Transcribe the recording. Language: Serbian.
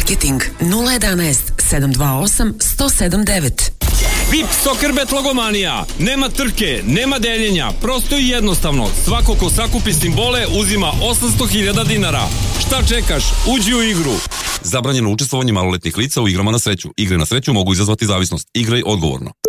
Marketing 011 728 107 VIP Soccerbet logomanija. Nema trke, nema deljenja, prosto i jednostavno. Svako ko sakupi simbole uzima 800.000 dinara. Šta čekaš? Uđi u igru. Zabranjeno učestvovanje maloletnih lica u igrama na sreću. Igre na sreću mogu izazvati zavisnost. Igraj odgovorno.